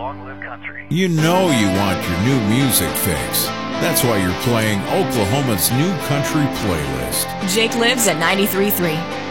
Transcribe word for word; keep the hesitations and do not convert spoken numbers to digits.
Long live country. You know you want your new music fix. That's why you're playing Oklahoma's new country playlist. Jake lives at ninety-three point three.